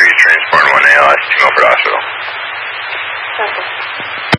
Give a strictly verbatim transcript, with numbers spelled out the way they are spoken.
transport one A L S to Milford Hospital. Okay.